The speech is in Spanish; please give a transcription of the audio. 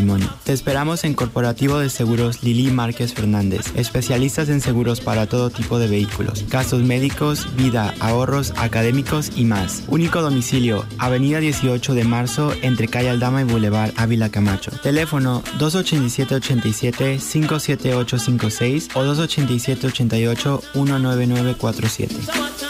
patrimonio. Te esperamos en Corporativo de Seguros Lili Márquez Fernández, especialistas en seguros para todo tipo de vehículos, gastos médicos, vida, ahorros, académicos y más. Único domicilio, Avenida 18 de Marzo, entre Calle Aldama y Boulevard Ávila Camacho. Teléfono 287-87-57856 o 287-88-19947.